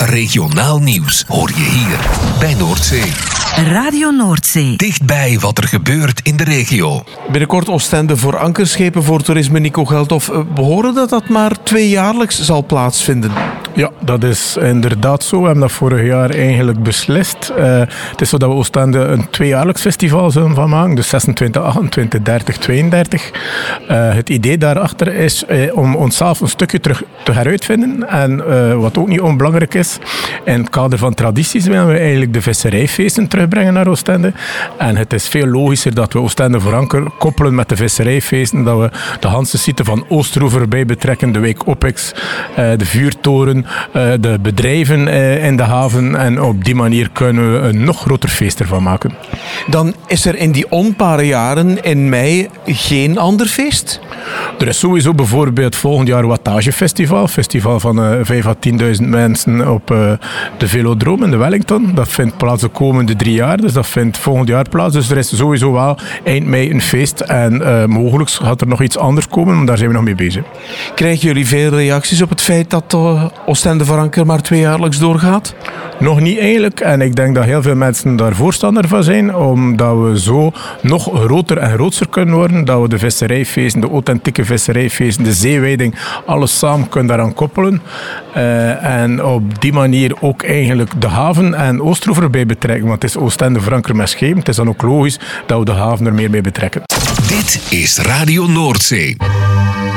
Regionaal nieuws hoor je hier bij Noordzee. Radio Noordzee. Dichtbij wat er gebeurt in de regio. Binnenkort Oostende voor ankerschepen voor toerisme. Nico Geldhof, we horen dat maar 2-jaarlijks zal plaatsvinden. Ja, dat is inderdaad zo. We hebben dat vorig jaar eigenlijk beslist. Het is zo dat we Oostende een 2-jaarlijks festival zullen van maken. Dus 26, 28, 30, 32. Het idee daarachter is om onszelf een stukje terug te heruitvinden. En wat ook niet onbelangrijk is, in het kader van tradities willen we eigenlijk de visserijfeesten terugbrengen naar Oostende. En het is veel logischer dat we Oostende voor anker koppelen met de visserijfeesten. Dat we de Hanse-site van Oosterhoever bij betrekken, de wijk Opex, de vuurtoren, de bedrijven in de haven. En op die manier kunnen we een nog groter feest ervan maken. Dan is er in die onpare jaren in mei geen ander feest? Er is sowieso bijvoorbeeld volgend jaar Wattagefestival. Festival van 5.000 à 10.000 mensen op de Velodroom in de Wellington. Dat vindt plaats de komende 3 jaar. Dus dat vindt volgend jaar plaats. Dus er is sowieso wel eind mei een feest. En mogelijk gaat er nog iets anders komen. Maar daar zijn we nog mee bezig. Krijgen jullie veel reacties op het feit dat Oostende voor anker maar 2-jaarlijks doorgaat? Nog niet eigenlijk. En ik denk dat heel veel mensen daar voorstander van zijn. Omdat we zo nog groter en grootser kunnen worden. Dat we de visserijfeesten, de authentieke visserijfeesten, de zeewijding, alles samen kunnen daaraan koppelen. En op die manier ook eigenlijk de haven en Oosterhoever bij betrekken. Want het is Oostende voor anker met schepen. Het is dan ook logisch dat we de haven er meer bij betrekken. Dit is Radio Noordzee.